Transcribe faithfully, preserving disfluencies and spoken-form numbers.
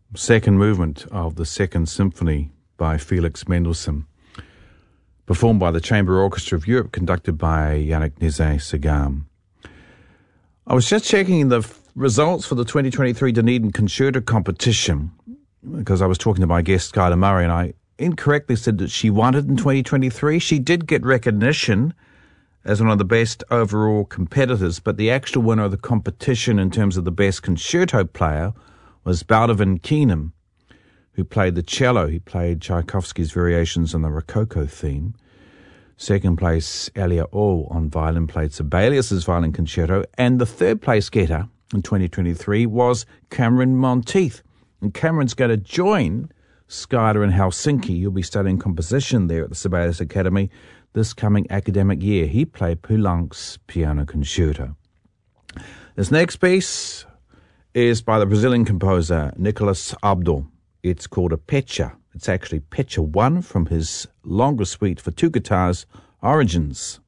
second movement of the Second Symphony by Felix Mendelssohn, performed by the Chamber Orchestra of Europe, conducted by Yannick Nézet-Séguin. I was just checking the f- results for the twenty twenty-three Dunedin Concerto competition, because I was talking to my guest, Skylar Murray, and I incorrectly said that she won it in twenty twenty-three. She did get recognition as one of the best overall competitors, but the actual winner of the competition in terms of the best concerto player was Baldovan Keenan, who played the cello. He played Tchaikovsky's Variations on the Rococo theme. Second place, Elia All on violin, played Sibelius's Violin Concerto. And the third place getter in twenty twenty-three was Cameron Monteith. And Cameron's going to join Skylar in Helsinki. He'll be studying composition there at the Sibelius Academy this coming academic year. He played Poulenc's Piano Concerto. This next piece is by the Brazilian composer Nicolas Abdul. It's called a Pecha. It's actually Pecha one from his longer suite for two guitars, Origins.